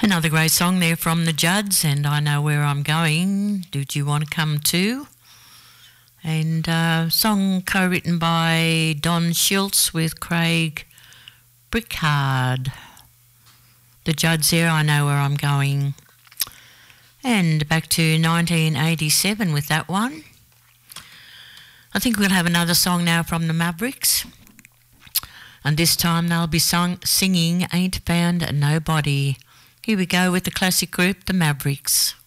Another great song there from the Judds, and I Know Where I'm Going. Did you want to come too? And song co-written by Don Schultz with Craig Brickard. The Judds there, I Know Where I'm Going. And back to 1987 with that one. I think we'll have another song now from the Mavericks. And this time they'll be singing Ain't Found Nobody. Here we go with the classic group, the Mavericks.